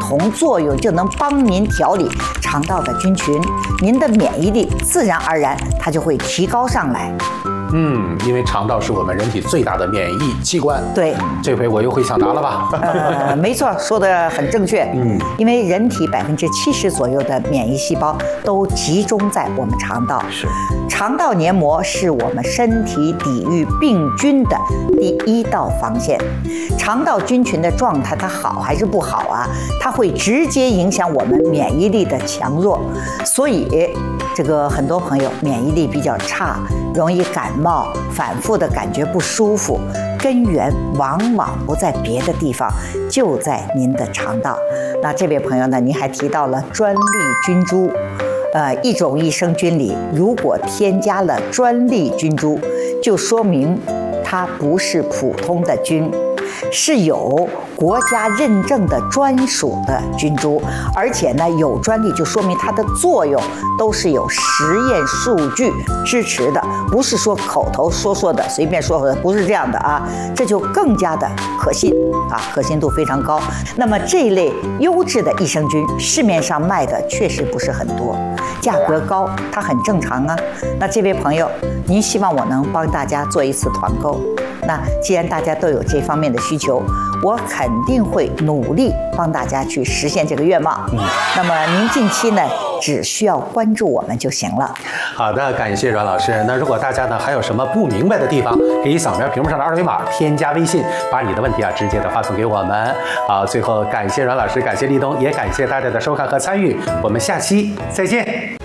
同作用，就能帮您调理肠道的菌群，您的免疫力自然而然它就会提高上来。 因为肠道是我们人体最大的免疫器官。 对， 这回我又会抢答了吧？ 没错，说的很正确。因为人体70%左右的免疫细胞都集中在我们肠道。 是， 肠道黏膜是我们身体抵御病菌的第一道防线。肠道菌群的状态它好还是不好啊？它会直接影响我们免疫力的强弱。所以，这个很多朋友免疫力比较差，容易感冒，反复的感觉不舒服，根源往往不在别的地方，就在您的肠道。那这位朋友呢，您还提到了专利菌株，一种益生菌里如果添加了专利菌株，就说明它不是普通的菌，是有国家认证的专属的菌株，而且呢有专利，就说明它的作用都是有实验数据支持的，不是说口头说的，随便说的，不是这样的啊，这就更加的可信啊，可信度非常高。那么这一类优质的益生菌，市面上卖的确实不是很多，价格高，它很正常啊。那这位朋友，您希望我能帮大家做一次团购？那既然大家都有这方面的需求，我肯定会努力帮大家去实现这个愿望。那么您近期呢，只需要关注我们就行了。 好的，感谢阮老师。那如果大家呢还有什么不明白的地方，可以扫描屏幕上的二维码，添加微信，把你的问题直接的发送给我们。好，最后感谢阮老师，感谢立冬，也感谢大家的收看和参与，我们下期再见。